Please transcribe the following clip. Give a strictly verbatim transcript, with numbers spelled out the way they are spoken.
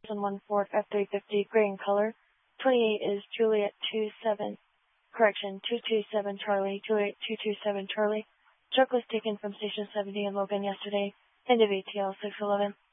thousand one Ford F three fifty, gray in color. twenty-eight is Juliet two seven, correction, two two seven Charlie, Juliet two two seven Charlie. Truck was taken from Station seventy in Logan yesterday. End of A T L six eleven.